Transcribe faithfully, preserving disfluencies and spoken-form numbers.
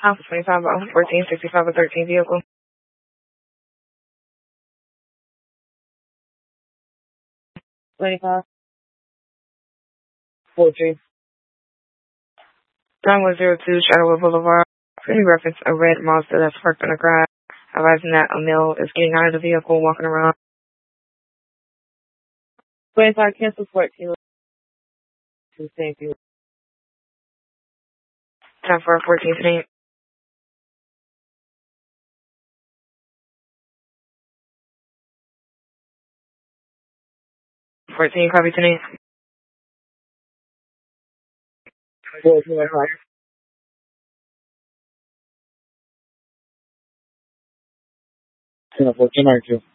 Alpha twenty-five, Alpha fourteen, sixty-five or thirteen vehicle. twenty-five. fourteen. nine one zero two Shadowwood Boulevard. Any reference a red Mazda that's parked on the grass. Advising that a male is getting out of the vehicle, walking around. twenty-five, cancel fourteen. Thank you. Time for a fourteen today. fourteen, copy today. fourteen, ten, fourteen, ninety-two.